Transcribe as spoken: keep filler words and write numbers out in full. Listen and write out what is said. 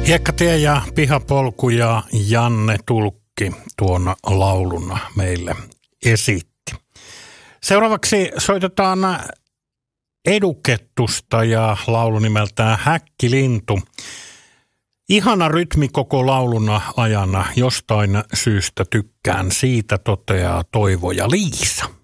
Hiekkatie ja Pihapolku ja Janne Tulkki tuon laulun meille esitti. Seuraavaksi soitetaan Edukettusta ja laulu nimeltään Häkkilintu. Ihana rytmi koko laulun ajana, jostain syystä tykkään siitä, toteaa Toivo ja Liisa.